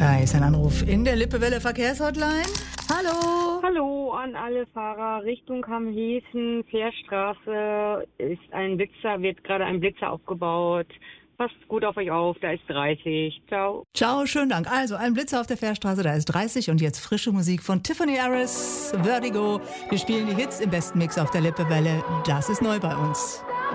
Da ist ein Anruf in der Lippewelle Verkehrshotline. Hallo. Hallo an alle Fahrer Richtung Hamm-Heeßen, Fährstraße wird gerade ein Blitzer aufgebaut. Passt gut auf euch auf, da ist 30. Ciao. Ciao, schönen Dank. Also ein Blitzer auf der Fährstraße, da ist 30 und jetzt frische Musik von Tiffany Harris, Vertigo. Wir spielen die Hits im besten Mix auf der Lippewelle. Das ist neu bei uns.